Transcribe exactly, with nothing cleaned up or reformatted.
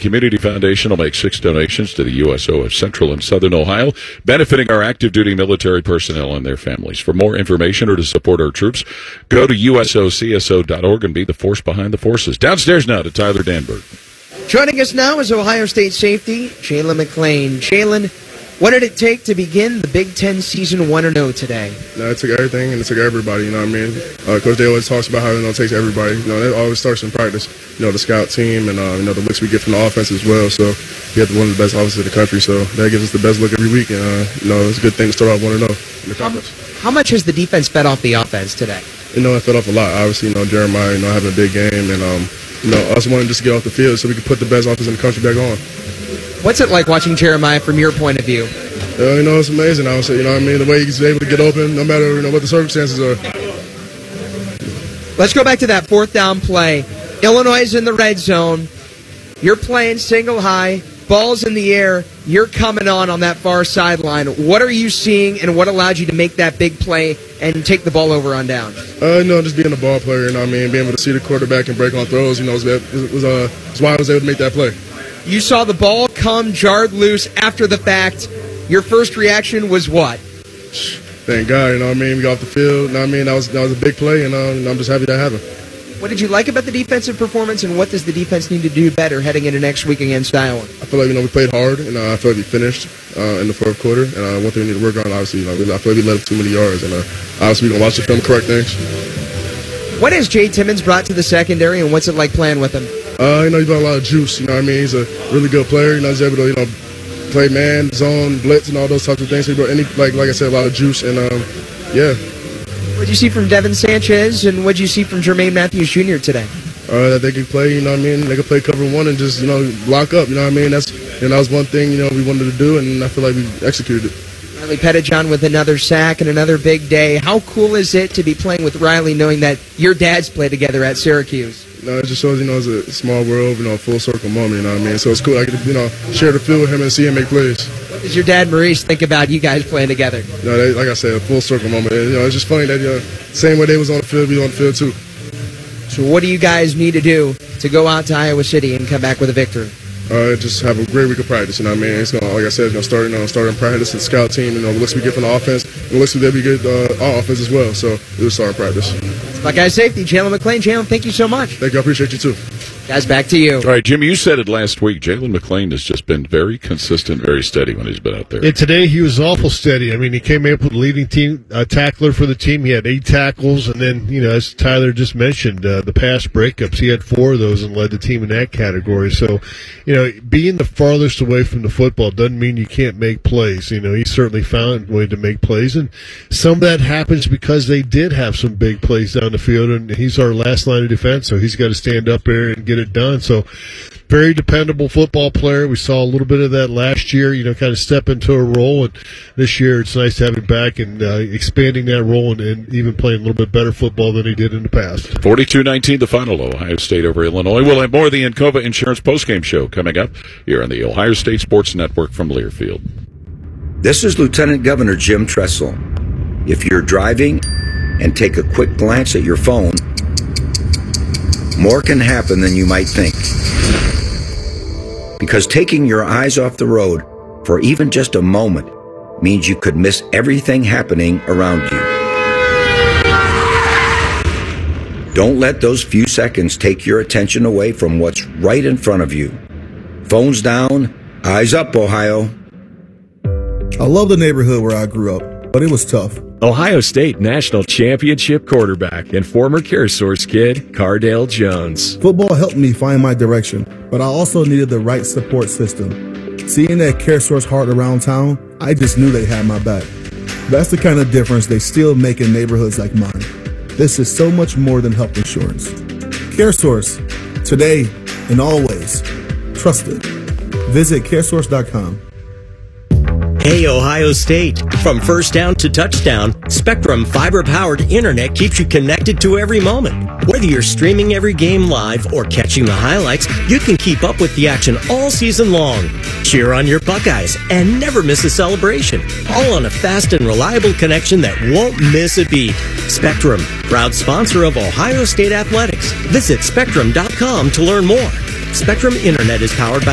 Community Foundation will make six donations to the U S O of Central and Southern Ohio, benefiting our active duty military personnel and their families. For more information or to support our troops, go to U S O C S O dot org and be the force behind the forces. Downstairs now to Tyler Danberg. Joining us now is Ohio State safety, Jalen McLean. Jalen, what did it take to begin the Big Ten season one and oh today? No, it took everything, and it took everybody, you know what I mean? Uh, Coach Day always talks about how, you know, it takes everybody. You know, it always starts in practice. You know, the scout team and, uh, you know, the looks we get from the offense as well. So we have one of the best offenses in the country, so that gives us the best look every week. And, uh, you know, it's a good thing to start off one and oh in the conference. How much has the defense fed off the offense today? You know, it fed off a lot. Obviously, you know, Jeremiah, you know, having a big game, and, um, you know, us wanting just to get off the field so we can put the best offense in the country back on. What's it like watching Jeremiah from your point of view? Uh, you know, it's amazing, I would say. You know what I mean? The way he's able to get open, no matter, you know, what the circumstances are. Let's go back to that fourth down play. Illinois is in the red zone. You're playing single high. Ball's in the air. You're coming on on that far sideline. What are you seeing, and what allowed you to make that big play and take the ball over on down? Uh, you know, just being a ball player, you know what I mean? Being able to see the quarterback and break on throws, you know, was, was, uh, was why I was able to make that play. You saw the ball come jarred loose after the fact. Your first reaction was what? Thank God, you know what I mean? We got off the field, you know what I mean? That was, that was a big play, and uh, I'm just happy that happened. What did you like about the defensive performance, and what does the defense need to do better heading into next week against Iowa? I feel like, you know, we played hard, and uh, I feel like we finished uh, in the fourth quarter. And uh, one thing we need to work on, obviously, you know, I feel like we let up too many yards, and uh, obviously we're going to watch the film, correct things. What has Jay Timmons brought to the secondary, and what's it like playing with him? Uh, you know, he's got a lot of juice, you know what I mean? He's a really good player, you know, he's able to, you know, play man, zone, blitz, and all those types of things. So he brought any, like, like I said, a lot of juice, and um, yeah. What did you see from Devin Sanchez, and what did you see from Jermaine Matthews Junior today? Uh, that they can play, you know what I mean? They can play cover one and just, you know, lock up, you know what I mean? That's, and that was one thing, you know, we wanted to do, and I feel like we executed it. Riley Pettijohn with another sack and another big day. How cool is it to be playing with Riley knowing that your dads play together at Syracuse? No, it just shows, you know, it's a small world, you know, a full circle moment, you know what I mean? So it's cool. I get to, you know, share the field with him and see him make plays. What does your dad, Maurice, think about you guys playing together? No, they, like I said, a full circle moment. And, you know, it's just funny that, you know, same way they was on the field, we on the field too. So what do you guys need to do to go out to Iowa City and come back with a victory? Uh, just have a great week of practice, you know what I mean? It's gonna, like I said, it's gonna start, you know, start in practice and scout team, you know, the looks we get from the offense, and the looks we get uh, our offense as well. So it'll start in practice. Buckeye safety, Jalen McLean. Jalen, thank you so much. Thank you, I appreciate you too. Guys, back to you. All right, Jimmy, you said it last week. Jalen McLean has just been very consistent, very steady when he's been out there. And today he was awful steady. I mean, he came up with the leading team uh, tackler for the team. He had eight tackles, and then, you know, as Tyler just mentioned, uh, the pass breakups, he had four of those and led the team in that category. So, you know, being the farthest away from the football doesn't mean you can't make plays. You know, he certainly found a way to make plays, and some of that happens because they did have some big plays down the field, and he's our last line of defense, so he's got to stand up there and get it done. So, very dependable football player. We saw a little bit of that last year, you know, kind of step into a role, and this year it's nice to have him back and uh, expanding that role and, and even playing a little bit better football than he did in the past. forty-two nineteen the final, Ohio State over Illinois. We'll have more of the Encova Insurance postgame show coming up here on the Ohio State Sports Network from Learfield. This is Lieutenant Governor Jim Tressel. If you're driving and take a quick glance at your phone, more can happen than you might think. Because taking your eyes off the road for even just a moment means you could miss everything happening around you. Don't let those few seconds take your attention away from what's right in front of you. Phones down, eyes up, Ohio. I love the neighborhood where I grew up, but it was tough. Ohio State National Championship quarterback and former CareSource kid, Cardale Jones. Football helped me find my direction, but I also needed the right support system. Seeing that CareSource heart around town, I just knew they had my back. That's the kind of difference they still make in neighborhoods like mine. This is so much more than health insurance. CareSource, today and always. Trusted. Visit caresource dot com. Hey, Ohio State. From first down to touchdown, Spectrum fiber-powered internet keeps you connected to every moment. Whether you're streaming every game live or catching the highlights, you can keep up with the action all season long. Cheer on your Buckeyes and never miss a celebration. All on a fast and reliable connection that won't miss a beat. Spectrum, proud sponsor of Ohio State Athletics. Visit spectrum dot com to learn more. Spectrum Internet is powered by